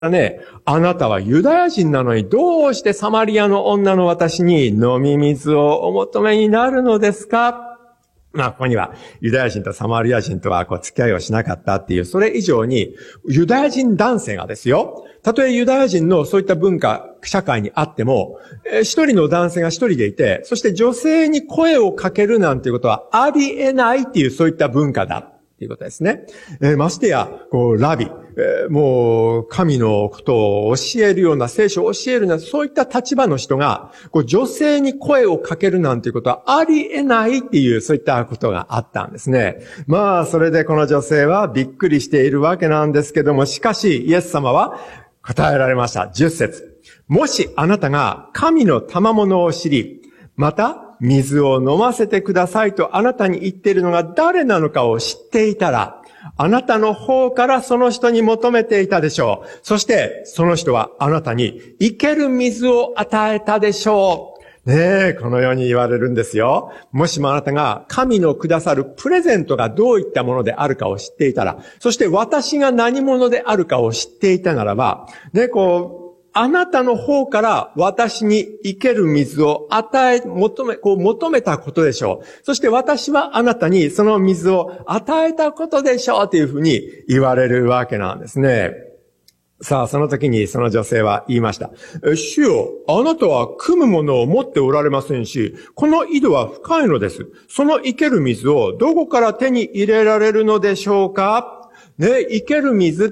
ね、あなたはユダヤ人なのにどうしてサマリアの女の私に飲み水をお求めになるのですか？ここにはユダヤ人とサマリア人とは付き合いをしなかったっていう、それ以上にユダヤ人男性がですよ、たとえユダヤ人のそういった文化、社会にあっても、一人の男性が一人でいて、そして女性に声をかけるなんていうことはありえないっていうそういった文化だ。ということですね。ましてや、ラビ、もう神のことを教えるような、聖書を教えるような、そういった立場の人が、女性に声をかけるなんていうことはありえないっていう、そういったことがあったんですね。それでこの女性はびっくりしているわけなんですけども、しかし、イエス様は答えられました。10節。もしあなたが神の賜物を知り、また、水を飲ませてくださいとあなたに言っているのが誰なのかを知っていたら、あなたの方からその人に求めていたでしょう。そしてその人はあなたに生ける水を与えたでしょう。ねえ、このように言われるんですよ。もしもあなたが神のくださるプレゼントがどういったものであるかを知っていたら、そして私が何者であるかを知っていたならば、あなたの方から私に生ける水を求めたことでしょう。そして私はあなたにその水を与えたことでしょうというふうに言われるわけなんですね。さあ、その時にその女性は言いました。主よ、あなたは汲むものを持っておられませんし、この井戸は深いのです。その生ける水をどこから手に入れられるのでしょうか？ね、生ける水って、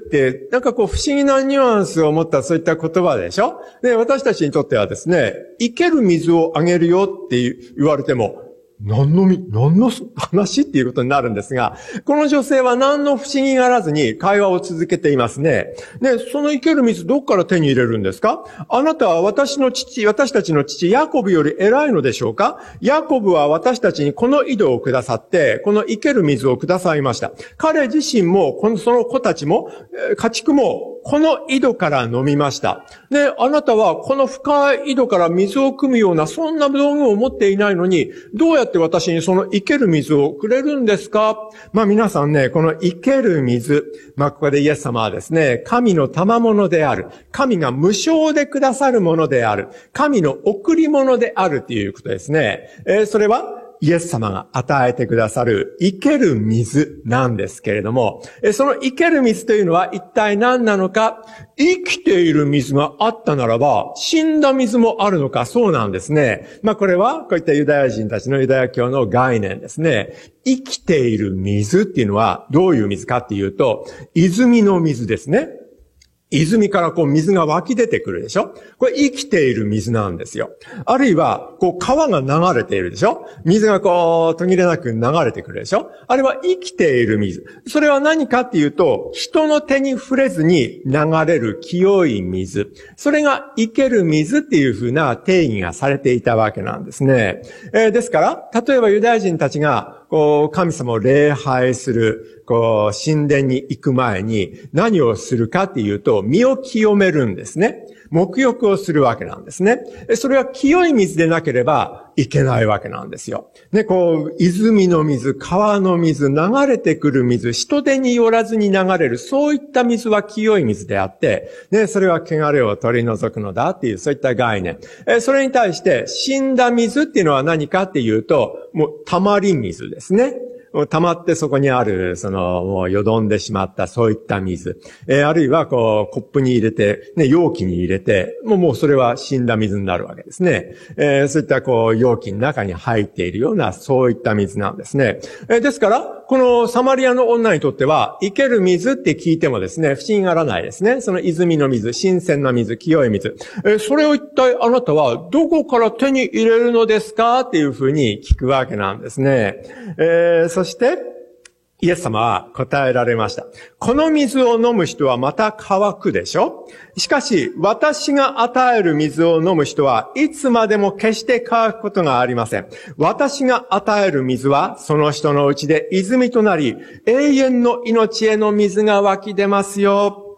不思議なニュアンスを持ったそういった言葉でしょ？で、私たちにとってはですね、生ける水をあげるよって言われても、何の話っていうことになるんですが、この女性は何の不思議があらずに会話を続けていますね。で、その生ける水どっから手に入れるんですか？あなたは私たちの父、ヤコブより偉いのでしょうか？ヤコブは私たちにこの井戸をくださって、この生ける水をくださいました。彼自身も、その子たちも、家畜も、この井戸から飲みました。で、あなたはこの深い井戸から水を汲むような、そんな道具を持っていないのに、どうやって私にその生ける水をくれるんですか？皆さんね、この生ける水、ここでイエス様はですね、神の賜物である。神が無償でくださるものである。神の贈り物であるということですね。それは、イエス様が与えてくださる生ける水なんですけれども、その生ける水というのは一体何なのか？生きている水があったならば、死んだ水もあるのか？そうなんですね。これは、こういったユダヤ人たちのユダヤ教の概念ですね。生きている水っていうのはどういう水かっていうと、泉の水ですね。泉から水が湧き出てくるでしょ？これ生きている水なんですよ。あるいは、川が流れているでしょ？水が途切れなく流れてくるでしょ？あれは生きている水。それは何かっていうと、人の手に触れずに流れる清い水。それが生ける水っていう風な定義がされていたわけなんですね。ですから、例えばユダヤ人たちが、神様を礼拝する、神殿に行く前に何をするかっていうと、身を清めるんですね。沐浴をするわけなんですね。それは清い水でなければいけないわけなんですよ。ね、泉の水、川の水、流れてくる水、人手によらずに流れる、そういった水は清い水であって、ね、それは汚れを取り除くのだっていう、そういった概念。それに対して、死んだ水っていうのは何かっていうと、もう、溜まり水ですね。溜まってそこにある、もうよどんでしまった、そういった水。あるいは、コップに入れて、ね、容器に入れて、もうそれは死んだ水になるわけですね。そういった、容器の中に入っているような、そういった水なんですね。ですから、このサマリアの女にとっては、生ける水って聞いてもですね、不思議がらないですね。その泉の水、新鮮な水、清い水。それを一体あなたはどこから手に入れるのですかっていうふうに聞くわけなんですね。そして、イエス様は答えられました。この水を飲む人はまた乾くでしょ？しかし、私が与える水を飲む人はいつまでも決して乾くことがありません。私が与える水はその人のうちで泉となり、永遠の命への水が湧き出ますよ。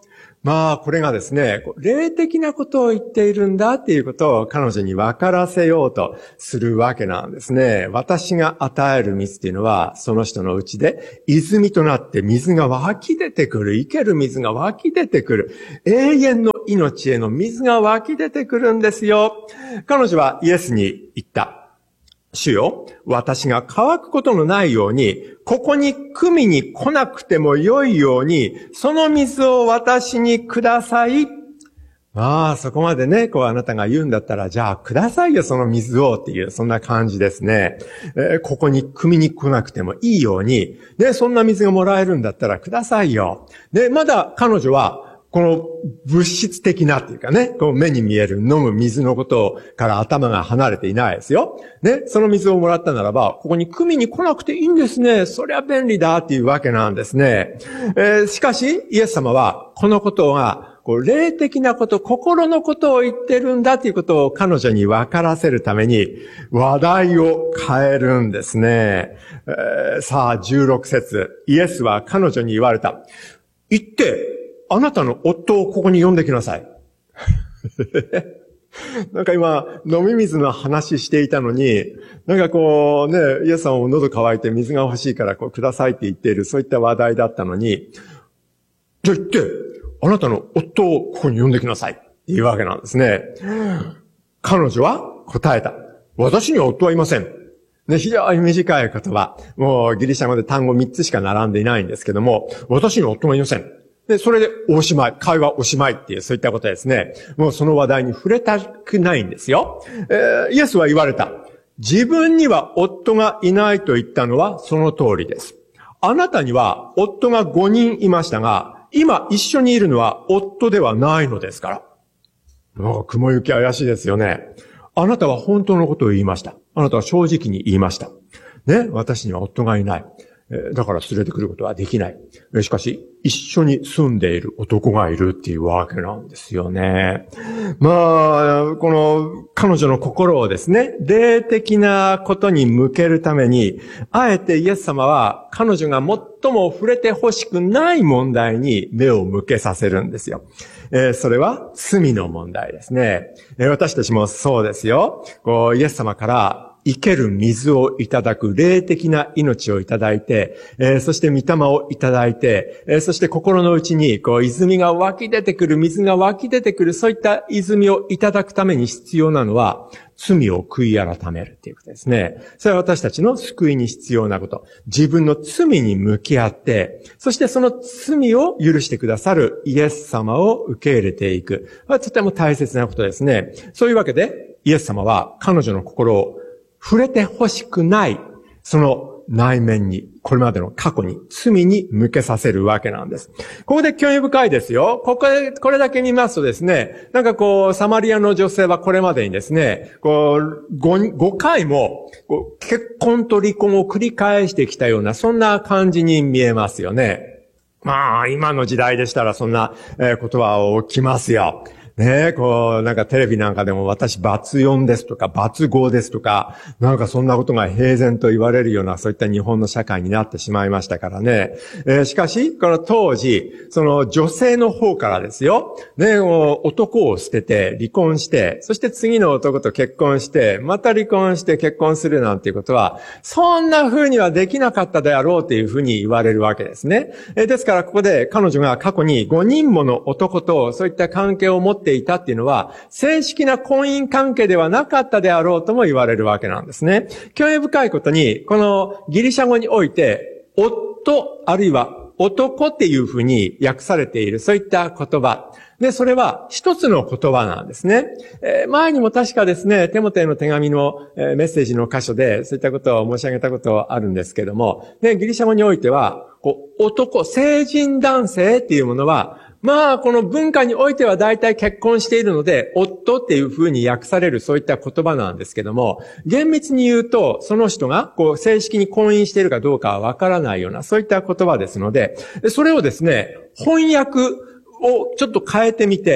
これがですね、霊的なことを言っているんだっていうことを彼女に分からせようとするわけなんですね。私が与える水っていうのは、その人のうちで泉となって水が湧き出てくる。生ける水が湧き出てくる。永遠の命への水が湧き出てくるんですよ。彼女はイエスに言った。主よ、私が乾くことのないように、ここに汲みに来なくてもよいように、その水を私にください。そこまでね、あなたが言うんだったら、じゃあくださいよ、その水をっていう、そんな感じですね。ここに汲みに来なくてもいいように、そんな水がもらえるんだったらくださいよ。まだ彼女は、この物質的なっていうかね、こう目に見える飲む水のことから頭が離れていないですよ。その水をもらったならば、ここに汲みに来なくていいんですね。そりゃ便利だっていうわけなんですね。しかし、イエス様はこのことが、霊的なこと、心のことを言ってるんだということを彼女に分からせるために話題を変えるんですね。さあ、16節。イエスは彼女に言われた。行って、あなたの夫をここに呼んできなさい。なんか今、飲み水の話していたのに、なんかイエス様も喉乾いて水が欲しいからくださいって言っている、そういった話題だったのに、じゃあ行って、あなたの夫をここに呼んできなさいっていうわけなんですね。彼女は答えた。私には夫はいません。非常に短い言葉。もうギリシャ語で単語3つしか並んでいないんですけども、私には夫はいません。それでおしまい、会話おしまいっていう、そういったことですね。もうその話題に触れたくないんですよ。イエスは言われた。自分には夫がいないと言ったのはその通りです。あなたには夫が5人いましたが、今一緒にいるのは夫ではないのですから。雲行き怪しいですよね。あなたは本当のことを言いました。あなたは正直に言いました。私には夫がいない。だから連れてくることはできない。しかし、一緒に住んでいる男がいるっていうわけなんですよね。この彼女の心をですね、霊的なことに向けるために、あえてイエス様は彼女が最も触れてほしくない問題に目を向けさせるんですよ。それは罪の問題ですね。私たちもそうですよ。イエス様から生ける水をいただく、霊的な命をいただいて、そして御霊をいただいて、そして心の内に泉が湧き出てくる、水が湧き出てくる、そういった泉をいただくために必要なのは、罪を悔い改めるっていうことですね。それは私たちの救いに必要なこと。自分の罪に向き合って、そしてその罪を許してくださるイエス様を受け入れていく。とても大切なことですね。そういうわけで、イエス様は彼女の心を触れてほしくない、その内面に、これまでの過去に、罪に向けさせるわけなんです。ここで興味深いですよ。これだけ見ますとですね、サマリアの女性はこれまでにですね、5回も、結婚と離婚を繰り返してきたような、そんな感じに見えますよね。今の時代でしたらそんな言葉をきますよ。テレビなんかでも私罰4ですとか罰5ですとか、そんなことが平然と言われるようなそういった日本の社会になってしまいましたからね。しかし、この当時、その女性の方からですよ。男を捨てて離婚して、そして次の男と結婚して、また離婚して結婚するなんていうことは、そんな風にはできなかったであろうというふうに言われるわけですね。ですからここで彼女が過去に5人もの男とそういった関係を持っていたっていうのは、正式な婚姻関係ではなかったであろうとも言われるわけなんですね。興味深いことに、このギリシャ語において、夫あるいは男っていうふうに訳されている、そういった言葉。で、それは一つの言葉なんですね。前にも確かですね、テモテの手紙のメッセージの箇所でそういったことを申し上げたことあるんですけども、ギリシャ語においては、男、成人男性っていうものは、この文化においては大体結婚しているので、夫っていう風に訳されるそういった言葉なんですけども、厳密に言うと、その人が正式に婚姻しているかどうかはわからないような、そういった言葉ですので、それをですね、翻訳をちょっと変えてみて、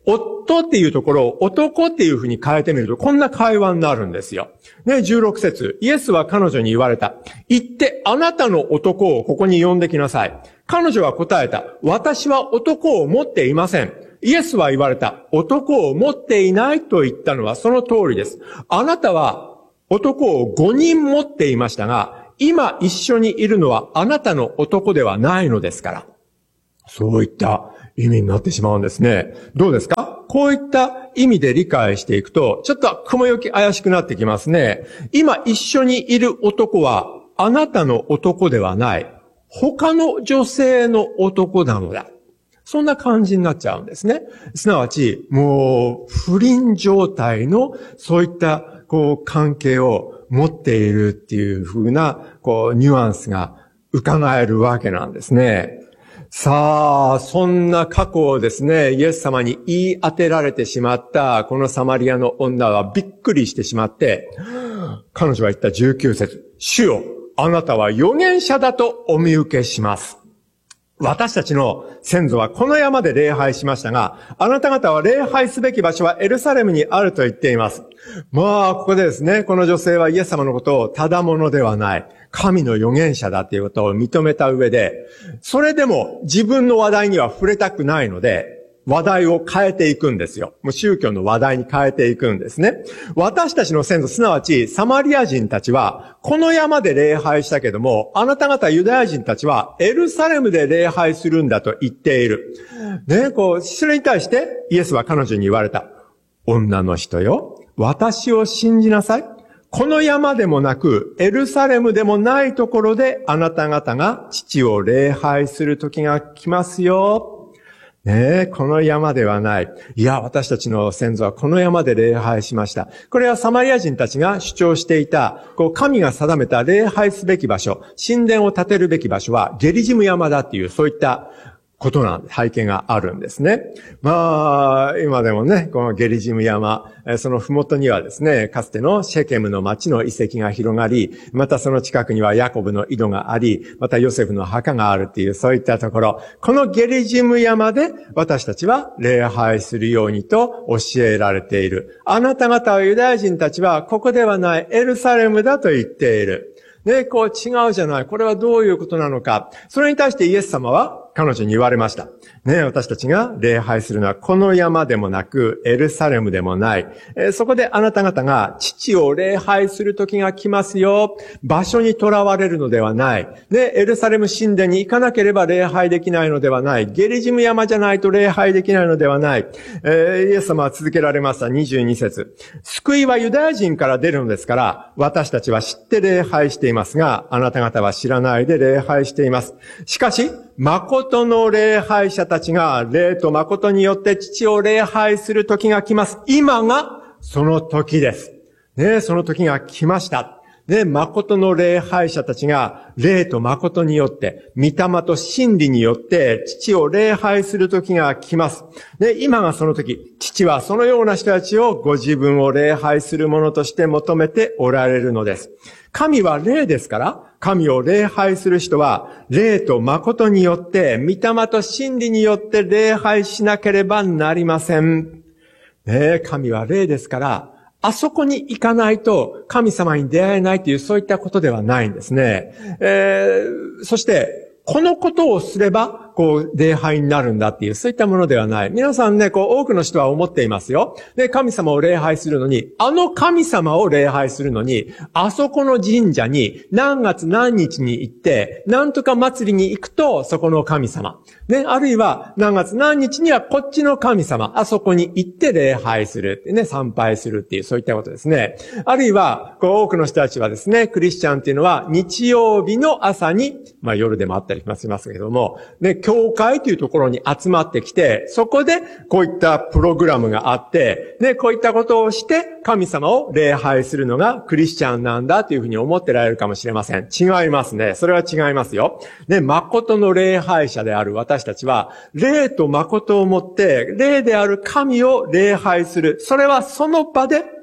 夫っていうところを男っていうふうに変えてみると、こんな会話になるんですよ。ね、16節。イエスは彼女に言われた。行って、あなたの男をここに呼んできなさい。彼女は答えた。私は男を持っていません。イエスは言われた。男を持っていないと言ったのはその通りです。あなたは男を5人持っていましたが、今一緒にいるのはあなたの男ではないのですから。そういった意味になってしまうんですね。どうですか？こういった意味で理解していくと、ちょっと雲行き怪しくなってきますね。今一緒にいる男はあなたの男ではない。他の女性の男なのだ。そんな感じになっちゃうんですね。すなわち、もう不倫状態のそういった関係を持っているっていう風なニュアンスが伺えるわけなんですね。さあ、そんな過去をですね、イエス様に言い当てられてしまったこのサマリアの女はびっくりしてしまって、彼女は言った19節、主よ、あなたは預言者だとお見受けします。私たちの先祖はこの山で礼拝しましたが、あなた方は礼拝すべき場所はエルサレムにあると言っています。まあ、ここでですね、この女性はイエス様のことをただものではない、神の預言者だということを認めた上で、それでも自分の話題には触れたくないので、話題を変えていくんですよ。もう宗教の話題に変えていくんですね。私たちの先祖、すなわちサマリア人たちは、この山で礼拝したけども、あなた方ユダヤ人たちはエルサレムで礼拝するんだと言っている。ね、それに対してイエスは彼女に言われた。女の人よ、私を信じなさい。この山でもなく、エルサレムでもないところであなた方が父を礼拝する時が来ますよ。ねえ、この山ではない。いや、私たちの先祖はこの山で礼拝しました。これはサマリア人たちが主張していた、神が定めた礼拝すべき場所、神殿を建てるべき場所はゲリジム山だっていう、そういったことなんで、背景があるんですね。まあ、今でもね、このゲリジム山、その麓にはですね、かつてのシェケムの町の遺跡が広がり、またその近くにはヤコブの井戸があり、またヨセフの墓があるっていう、そういったところ、このゲリジム山で私たちは礼拝するようにと教えられている。あなた方はユダヤ人たちはここではないエルサレムだと言っている。ね、違うじゃない。これはどういうことなのか。それに対してイエス様は彼女に言われました。ね、私たちが礼拝するのはこの山でもなくエルサレムでもない。そこであなた方が父を礼拝する時が来ますよ。場所にとらわれるのではない。ね、エルサレム神殿に行かなければ礼拝できないのではない。ゲリジム山じゃないと礼拝できないのではない。イエス様は続けられました。22節。救いはユダヤ人から出るのですから、私たちは知って礼拝していますが、あなた方は知らないで礼拝しています。しかし、誠の礼拝者たちが霊と誠によって父を礼拝する時が来ます。今がその時です。ね、その時が来ました。ね、誠の礼拝者たちが霊と誠によって、御霊と真理によって父を礼拝する時が来ます。ね、今がその時、父はそのような人たちをご自分を礼拝するものとして求めておられるのです。神は霊ですから、神を礼拝する人は、霊と誠によって、御霊と真理によって礼拝しなければなりません。ね、神は霊ですから、あそこに行かないと神様に出会えないというそういったことではないんですね。そして、このことをすれば、礼拝になるんだっていう、そういったものではない。皆さんね、多くの人は思っていますよ。で、神様を礼拝するのに、あの神様を礼拝するのに、あそこの神社に何月何日に行って、なんとか祭りに行くと、そこの神様。ね、あるいは何月何日にはこっちの神様、あそこに行って礼拝するってね、参拝するっていう、そういったことですね。あるいは、多くの人たちはですね、クリスチャンっていうのは、日曜日の朝に、夜でもあったりしますけども、ね、教会というところに集まってきて、そこでこういったプログラムがあって、ね、こういったことをして神様を礼拝するのがクリスチャンなんだというふうに思ってられるかもしれません。違いますね。それは違いますよ。ね、誠の礼拝者である私たちは、霊と誠をもって、霊である神を礼拝する。それはその場で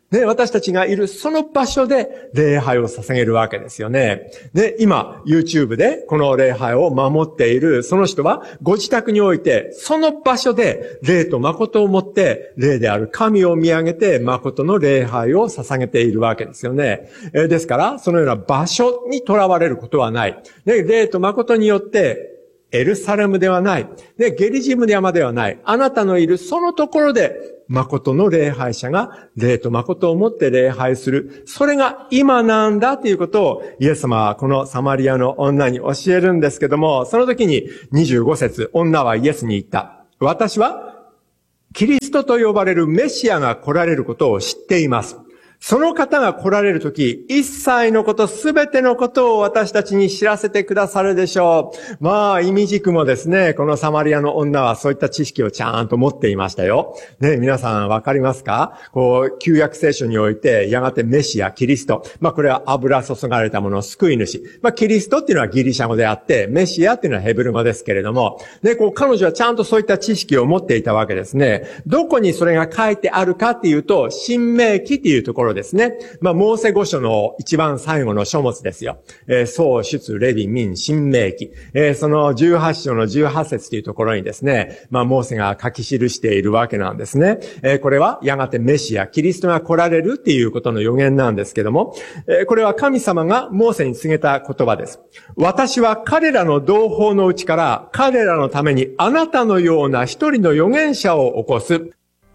で、私たちがいるその場所で礼拝を捧げるわけですよね。で、今、YouTube でこの礼拝を守っているその人は、ご自宅において、その場所で霊と誠をもって、霊である神を見上げて、誠の礼拝を捧げているわけですよね。ですから、そのような場所にとらわれることはない。で、霊と誠によって、エルサレムではない。で、ゲリジム山ではない。あなたのいるそのところで、誠の礼拝者が霊と誠をもって礼拝する。それが今なんだということをイエス様はこのサマリアの女に教えるんですけども、その時に25節、女はイエスに言った。私はキリストと呼ばれるメシアが来られることを知っています。その方が来られるとき、一切のこと、すべてのことを私たちに知らせてくださるでしょう。まあ、意味軸もですね、このサマリアの女はそういった知識をちゃんと持っていましたよ。ね、皆さんわかりますか？旧約聖書において、やがてメシア、キリスト。まあ、これは油注がれたもの、救い主。まあ、キリストっていうのはギリシャ語であって、メシアっていうのはヘブル語ですけれども、で、彼女はちゃんとそういった知識を持っていたわけですね。どこにそれが書いてあるかっていうと、新明記っていうところですね。まあ、モーセ五書の一番最後の書物ですよ。創出、レビ、民、新明記。その18章の18節というところにですね、まあ、モーセが書き記しているわけなんですね。これはやがてメシア、キリストが来られるっていうことの予言なんですけども、これは神様がモーセに告げた言葉です。私は彼らの同胞のうちから彼らのためにあなたのような一人の預言者を起こす。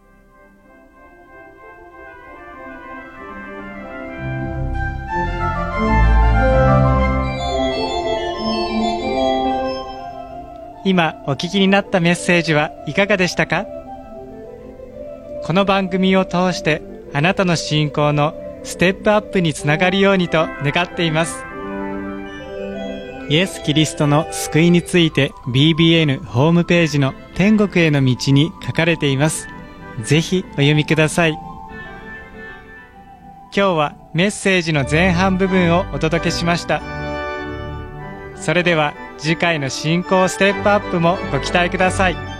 今お聞きになったメッセージはいかがでしたか？この番組を通してあなたの信仰のステップアップにつながるようにと願っています。イエス・キリストの救いについて BBN ホームページの天国への道に書かれています。ぜひお読みください。今日はメッセージの前半部分をお届けしました。それでは次回の信仰ステップアップもご期待ください。